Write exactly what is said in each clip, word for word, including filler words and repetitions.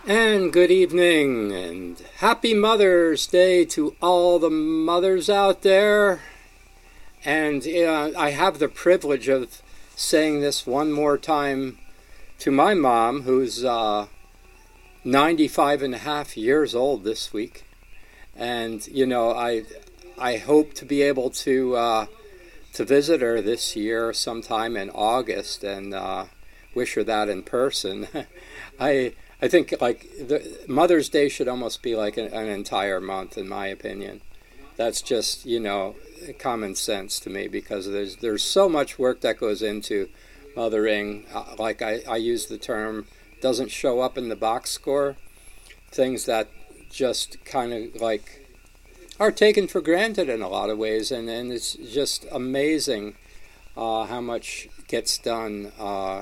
And good evening, and happy Mother's Day to all the mothers out there. And uh, I have the privilege of saying this one more time to my mom, who's uh, ninety-five and a half years old this week. And, you know, I I hope to be able to uh, to visit her this year sometime in August and uh, wish her that in person. I I think like the Mother's Day should almost be like an, an entire month, in my opinion. That's just, you know, common sense to me, because there's there's so much work that goes into mothering. Uh, like I, I use the term, doesn't show up in the box score. Things that just kind of like are taken for granted in a lot of ways, and, and it's just amazing uh, how much gets done uh,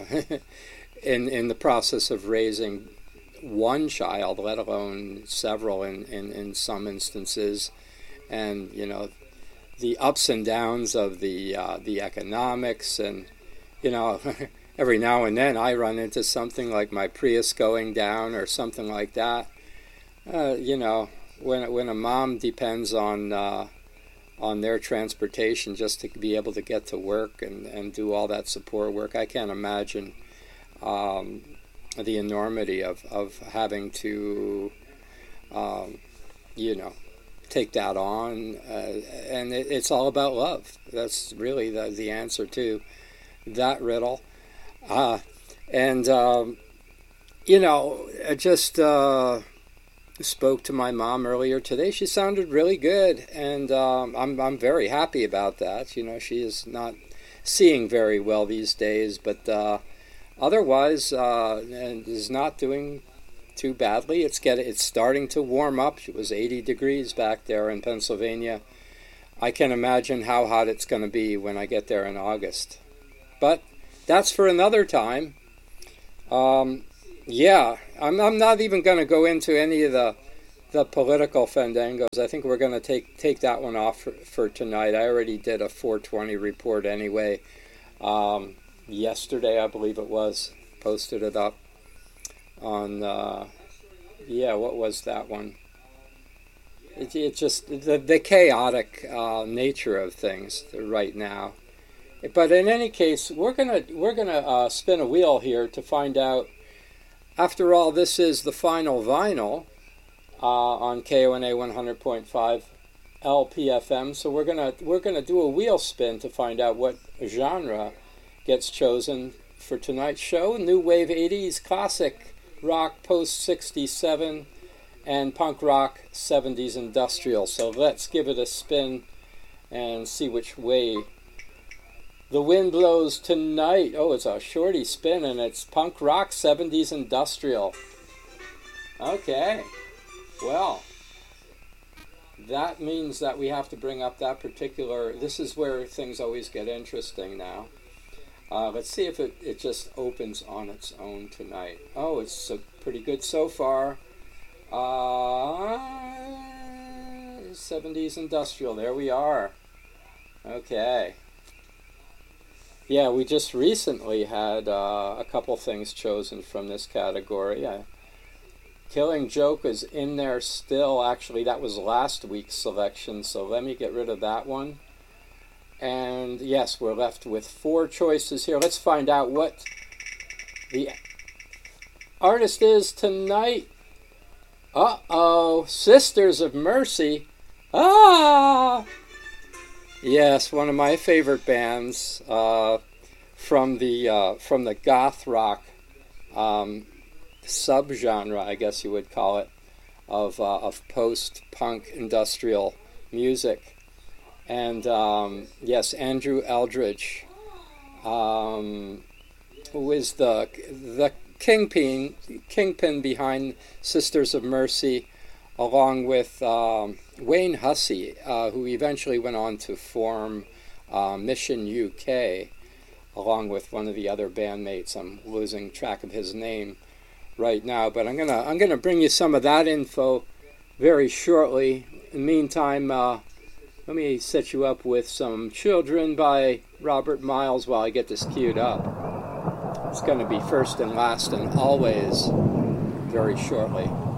in in the process of raising one child, let alone several in, in, in some instances. And, you know, the ups and downs of the uh, the economics, and, you know, every now and then I run into something like my Prius going down or something like that. Uh, you know, when when a mom depends on uh, on their transportation just to be able to get to work and, and do all that support work, I can't imagine um, the enormity of, of having to, um, you know, take that on. Uh, and it, it's all about love. That's really the, the answer to that riddle. Uh, and, um, you know, I just uh, spoke to my mom earlier today. She sounded really good, and um, I'm, I'm very happy about that. You know, she is not seeing very well these days, but uh, otherwise, uh, and is not doing too badly. It's get it's starting to warm up. It was eighty degrees back there in Pennsylvania. I can imagine how hot it's going to be when I get there in August. But that's for another time. Um, yeah, I'm I'm not even going to go into any of the the political fandangos. I think we're going to take take that one off for, for tonight. I already did a four twenty report anyway. Um, yesterday, I believe it was, posted it up on, uh, yeah, what was that one? It, it just, the, the chaotic uh, nature of things right now. But in any case, we're gonna we're gonna uh, spin a wheel here to find out. After all, this is the final vinyl uh, on K O N A one hundred point five L P F M. So we're gonna we're gonna do a wheel spin to find out what genre gets chosen for tonight's show. New wave eighties, classic rock post sixty-seven, and punk rock seventies industrial. So let's give it a spin and see which way the wind blows tonight. Oh, it's a shorty spin, and it's punk rock seventies industrial. Okay, well, that means that we have to bring up that particular, this is where things always get interesting now. Uh, let's see if it, it just opens on its own tonight. Oh, it's uh, pretty good so far. Uh, seventies industrial, there we are. Okay. Yeah, we just recently had uh, a couple things chosen from this category. Yeah. Killing Joke is in there still. Actually, that was last week's selection, so let me get rid of that one. And yes, we're left with four choices here. Let's find out what the artist is tonight. Uh-oh, Sisters of Mercy. Ah! Yes, one of my favorite bands uh, from the uh, from the goth rock um, subgenre, I guess you would call it, of uh, of post-punk industrial music. And um, yes, Andrew Eldridge, um, who is the the kingpin kingpin behind Sisters of Mercy, along with um, Wayne Hussey, uh, who eventually went on to form uh, Mission U K, along with one of the other bandmates. I'm losing track of his name right now, but I'm gonna I'm gonna bring you some of that info very shortly. In the meantime, uh, let me set you up with some Children by Robert Miles while I get this queued up. It's going to be First and Last and Always. very shortly.